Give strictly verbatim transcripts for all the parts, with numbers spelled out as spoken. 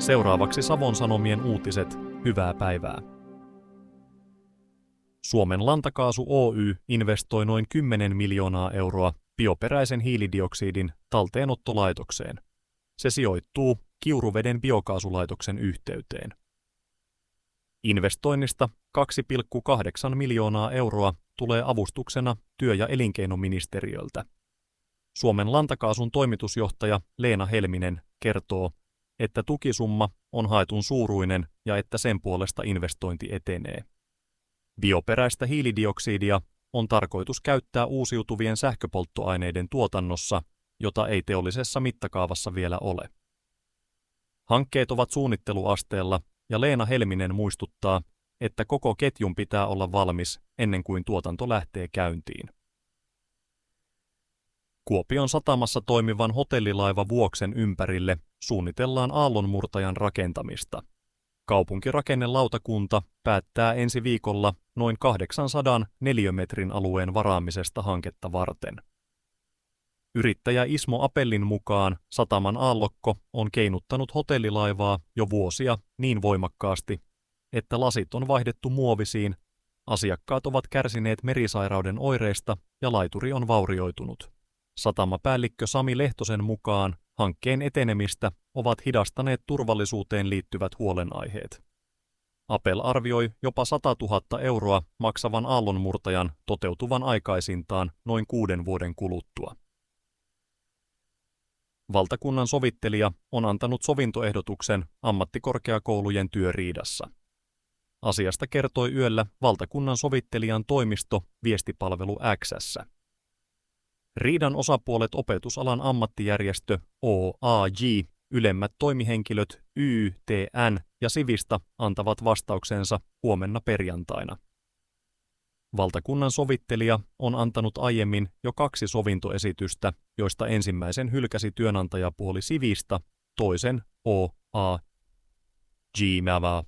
Seuraavaksi Savon Sanomien uutiset. Hyvää päivää. Suomen Lantakaasu Oy investoi noin kymmenen miljoonaa euroa bioperäisen hiilidioksidin talteenottolaitokseen. Se sijoittuu Kiuruveden biokaasulaitoksen yhteyteen. Investoinnista kaksi pilkku kahdeksan miljoonaa euroa tulee avustuksena työ- ja elinkeinoministeriöltä. Suomen Lantakaasun toimitusjohtaja Leena Helminen kertoo, että tukisumma on haetun suuruinen ja että sen puolesta investointi etenee. Bioperäistä hiilidioksidia on tarkoitus käyttää uusiutuvien sähköpolttoaineiden tuotannossa, jota ei teollisessa mittakaavassa vielä ole. Hankkeet ovat suunnitteluasteella ja Leena Helminen muistuttaa, että koko ketjun pitää olla valmis ennen kuin tuotanto lähtee käyntiin. Kuopion satamassa toimivan hotellilaiva Vuoksen ympärille suunnitellaan aallonmurtajan rakentamista. Kaupunkirakennelautakunta päättää ensi viikolla noin kahdeksansadan neliömetrin alueen varaamisesta hanketta varten. Yrittäjä Ismo Apellin mukaan sataman aallokko on keinuttanut hotellilaivaa jo vuosia niin voimakkaasti, että lasit on vaihdettu muovisiin, asiakkaat ovat kärsineet merisairauden oireista ja laituri on vaurioitunut. Satamapäällikkö Sami Lehtosen mukaan hankkeen etenemistä ovat hidastaneet turvallisuuteen liittyvät huolenaiheet. Apel arvioi jopa satatuhatta euroa maksavan aallonmurtajan toteutuvan aikaisintaan noin kuuden vuoden kuluttua. Valtakunnan sovittelija on antanut sovintoehdotuksen ammattikorkeakoulujen työriidassa. Asiasta kertoi yöllä valtakunnan sovittelijan toimisto viestipalvelu X:ssä. Riidan osapuolet opetusalan ammattijärjestö O A J, ylemmät toimihenkilöt Y T N ja Sivista antavat vastauksensa huomenna perjantaina. Valtakunnan sovittelija on antanut aiemmin jo kaksi sovintoesitystä, joista ensimmäisen hylkäsi työnantajapuoli Sivista, toisen O A J mävää.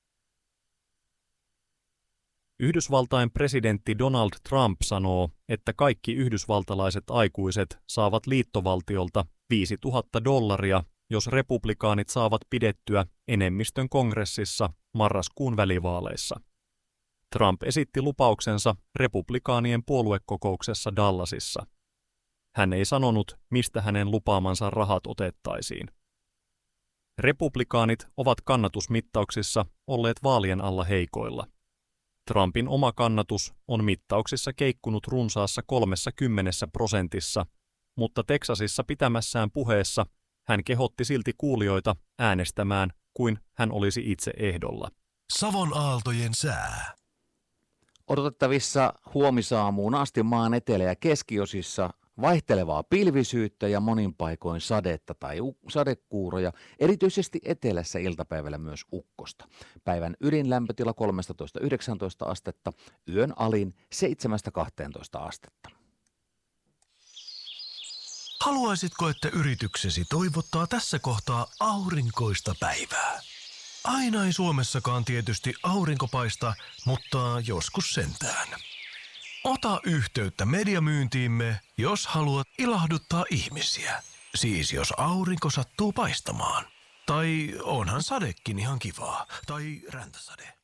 Yhdysvaltain presidentti Donald Trump sanoo, että kaikki yhdysvaltalaiset aikuiset saavat liittovaltiolta viisituhatta dollaria, jos republikaanit saavat pidettyä enemmistön kongressissa marraskuun välivaaleissa. Trump esitti lupauksensa republikaanien puoluekokouksessa Dallasissa. Hän ei sanonut, mistä hänen lupaamansa rahat otettaisiin. Republikaanit ovat kannatusmittauksissa olleet vaalien alla heikoilla. Trumpin oma kannatus on mittauksissa keikkunut runsaassa kolmekymmentä prosentissa, mutta Teksasissa pitämässään puheessa hän kehotti silti kuulijoita äänestämään kuin hän olisi itse ehdolla. Savon aaltojen sää. Odotettavissa huomisaamuun asti maan etelä- ja keskiosissa vaihtelevaa pilvisyyttä ja monin paikoin sadetta tai u- sadekuuroja, erityisesti etelässä iltapäivällä myös ukkosta. Päivän ydinlämpötila kolmetoista yhdeksäntoista astetta, yön alin seitsemästä kahteentoista astetta. Haluaisitko, että yrityksesi toivottaa tässä kohtaa aurinkoista päivää? Aina ei Suomessakaan tietysti aurinko paista, mutta joskus sentään. Ota yhteyttä mediamyyntiimme, jos haluat ilahduttaa ihmisiä. Siis jos aurinko sattuu paistamaan. Tai onhan sadekin ihan kivaa. Tai räntäsade.